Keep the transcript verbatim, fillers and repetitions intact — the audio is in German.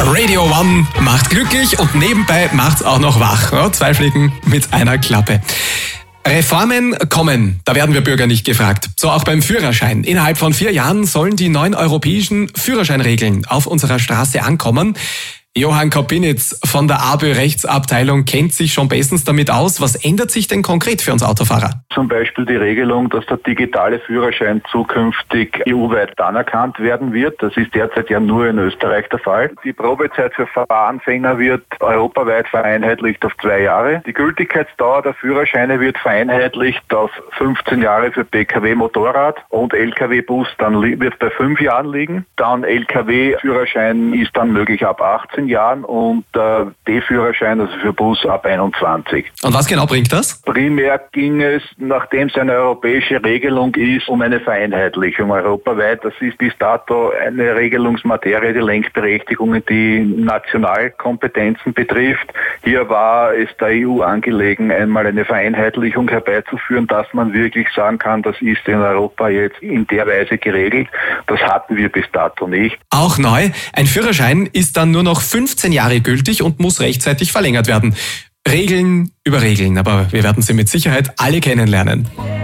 Radio One macht glücklich und nebenbei macht's auch noch wach. Ja, zwei Fliegen mit einer Klappe. Reformen kommen, da werden wir Bürger nicht gefragt. So auch beim Führerschein. Innerhalb von vier Jahren sollen die neuen europäischen Führerscheinregeln auf unserer Straße ankommen. Johann Kopinitz von der A B Ö Rechtsabteilung kennt sich schon bestens damit aus. Was ändert sich denn konkret für uns Autofahrer? Zum Beispiel die Regelung, dass der digitale Führerschein zukünftig E U-weit anerkannt werden wird. Das ist derzeit ja nur in Österreich der Fall. Die Probezeit für Fahranfänger wird europaweit vereinheitlicht auf zwei Jahre. Die Gültigkeitsdauer der Führerscheine wird vereinheitlicht auf fünfzehn Jahre für P K W, Motorrad und L K W-Bus dann wird bei fünf Jahren liegen. Dann L K W-Führerschein ist dann möglich ab achtzehn Jahren und äh, D-Führerschein, also für Bus, ab einundzwanzig. Und was genau bringt das? Primär ging es, nachdem es eine europäische Regelung ist, um eine Vereinheitlichung europaweit. Das ist bis dato eine Regelungsmaterie, die Lenkberechtigungen, die Nationalkompetenzen betrifft. Hier war es der E U angelegen, einmal eine Vereinheitlichung herbeizuführen, dass man wirklich sagen kann, das ist in Europa jetzt in der Weise geregelt. Das hatten wir bis dato nicht. Auch neu, ein Führerschein ist dann nur noch fünfzehn Jahre gültig und muss rechtzeitig verlängert werden. Regeln über Regeln, aber wir werden sie mit Sicherheit alle kennenlernen.